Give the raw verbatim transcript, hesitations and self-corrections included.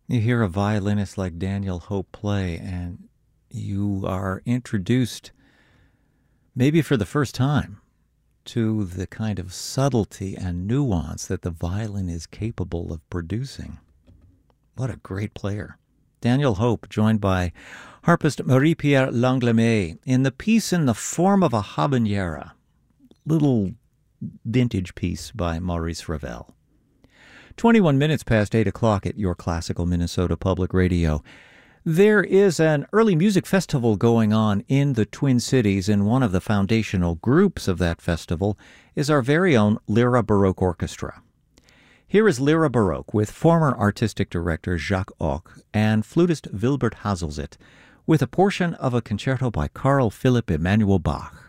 You hear a violinist like Daniel Hope play, and you are introduced, maybe for the first time, to the kind of subtlety and nuance that the violin is capable of producing. What a great player. Daniel Hope, joined by harpist Marie-Pierre Langlamet, in the piece In the Form of a Habanera, little vintage piece by Maurice Ravel. twenty-one minutes past eight o'clock at your classical Minnesota Public Radio. There is an early music festival going on in the Twin Cities, and one of the foundational groups of that festival is our very own Lyra Baroque Orchestra. Here is Lyra Baroque with former artistic director Jacques Ock and flutist Wilbert Hazelzit with a portion of a concerto by Carl Philipp Emanuel Bach.